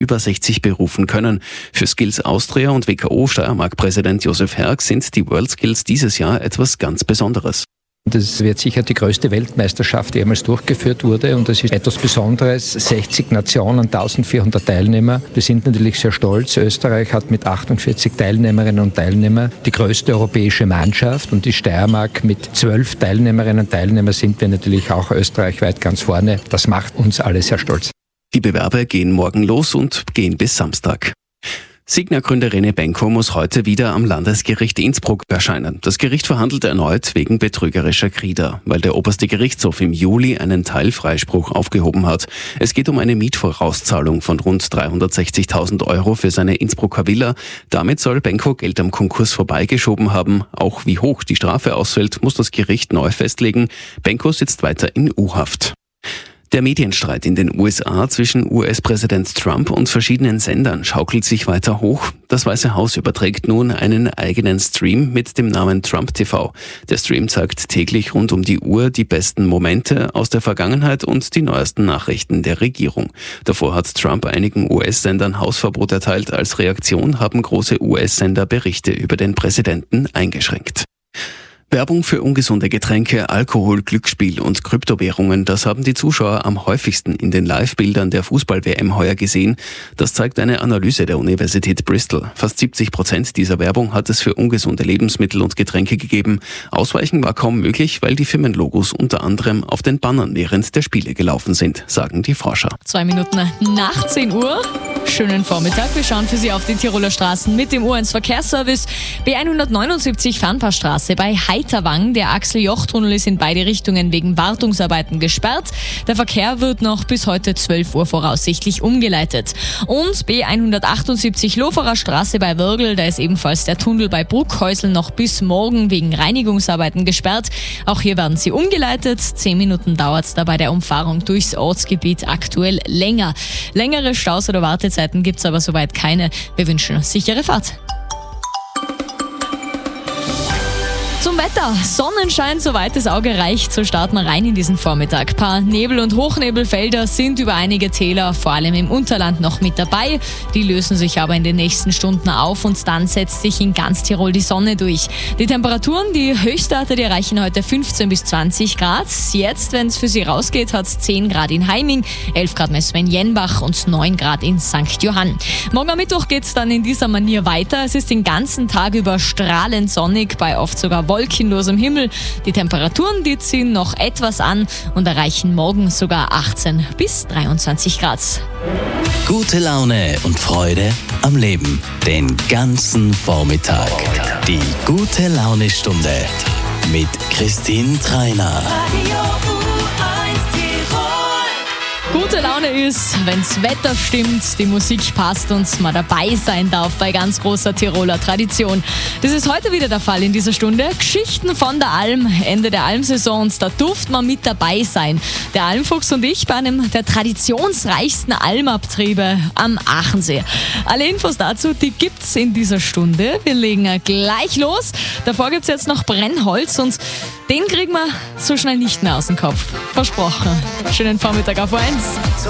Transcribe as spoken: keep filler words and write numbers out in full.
über sechzig berufen können. Für Skills Austria und W K O Steiermark-Präsident Josef Herg sind die WorldSkills dieses Jahr etwas ganz Besonderes. Das wird sicher die größte Weltmeisterschaft, die jemals durchgeführt wurde, und das ist etwas Besonderes. sechzig Nationen, eintausendvierhundert Teilnehmer. Wir sind natürlich sehr stolz. Österreich hat mit achtundvierzig Teilnehmerinnen und Teilnehmern die größte europäische Mannschaft, und die Steiermark mit zwölf Teilnehmerinnen und Teilnehmern sind wir natürlich auch österreichweit ganz vorne. Das macht uns alle sehr stolz. Die Bewerber gehen morgen los und gehen bis Samstag. Signa-Gründer René Benko muss heute wieder am Landesgericht Innsbruck erscheinen. Das Gericht verhandelt erneut wegen betrügerischer Krieger, weil der oberste Gerichtshof im Juli einen Teilfreispruch aufgehoben hat. Es geht um eine Mietvorauszahlung von rund dreihundertsechzigtausend Euro für seine Innsbrucker Villa. Damit soll Benko Geld am Konkurs vorbeigeschoben haben. Auch wie hoch die Strafe ausfällt, muss das Gericht neu festlegen. Benko sitzt weiter in U-Haft. Der Medienstreit in den U S A zwischen U S-Präsident Trump und verschiedenen Sendern schaukelt sich weiter hoch. Das Weiße Haus überträgt nun einen eigenen Stream mit dem Namen Trump T V. Der Stream zeigt täglich rund um die Uhr die besten Momente aus der Vergangenheit und die neuesten Nachrichten der Regierung. Davor hat Trump einigen U S-Sendern Hausverbot erteilt. Als Reaktion haben große U S-Sender Berichte über den Präsidenten eingeschränkt. Werbung für ungesunde Getränke, Alkohol, Glücksspiel und Kryptowährungen, das haben die Zuschauer am häufigsten in den Live-Bildern der Fußball-W M heuer gesehen. Das zeigt eine Analyse der Universität Bristol. Fast siebzig Prozent dieser Werbung hat es für ungesunde Lebensmittel und Getränke gegeben. Ausweichen war kaum möglich, weil die Firmenlogos unter anderem auf den Bannern während der Spiele gelaufen sind, sagen die Forscher. Zwei Minuten nach zehn Uhr. Schönen Vormittag. Wir schauen für Sie auf die Tiroler Straßen mit dem U eins Verkehrsservice. B hundertneunundsiebzig Fernpassstraße bei Heiterwang. Der Axel-Joch-Tunnel ist in beide Richtungen wegen Wartungsarbeiten gesperrt. Der Verkehr wird noch bis heute zwölf Uhr voraussichtlich umgeleitet. Und B hundertachtundsiebzig Loferer Straße bei Würgl. Da ist ebenfalls der Tunnel bei Bruckhäusl noch bis morgen wegen Reinigungsarbeiten gesperrt. Auch hier werden sie umgeleitet. Zehn Minuten dauert es da bei der Umfahrung durchs Ortsgebiet aktuell länger. Längere Staus oder Wartezeiten gibt es aber soweit keine. Wir wünschen eine sichere Fahrt. Zum Wetter. Sonnenschein, soweit das Auge reicht. So starten wir rein in diesen Vormittag. Ein paar Nebel- und Hochnebelfelder sind über einige Täler, vor allem im Unterland, noch mit dabei. Die lösen sich aber in den nächsten Stunden auf und dann setzt sich in ganz Tirol die Sonne durch. Die Temperaturen, die Höchstwerte, die erreichen heute fünfzehn bis zwanzig Grad. Jetzt, wenn es für Sie rausgeht, hat es zehn Grad in Heiming, elf Grad messen wir in Jenbach und neun Grad in Sankt Johann. Morgen am Mittwoch geht es dann in dieser Manier weiter. Es ist den ganzen Tag über strahlend sonnig, bei oft sogar wolkenlosem Himmel. Die Temperaturen, die ziehen noch etwas an und erreichen morgen sogar achtzehn bis dreiundzwanzig Grad. Gute Laune und Freude am Leben. Den ganzen Vormittag. Die gute Laune-Stunde mit Christine Treiner. Gute Laune ist, wenn's Wetter stimmt, die Musik passt und man dabei sein darf bei ganz großer Tiroler Tradition. Das ist heute wieder der Fall in dieser Stunde. Geschichten von der Alm, Ende der Almsaison, und da durfte man mit dabei sein. Der Almfuchs und ich bei einem der traditionsreichsten Almabtriebe am Aachensee. Alle Infos dazu, die gibt's in dieser Stunde. Wir legen gleich los. Davor gibt's jetzt noch Brennholz und den kriegen wir so schnell nicht mehr aus dem Kopf. Versprochen. Schönen Vormittag auf eins. So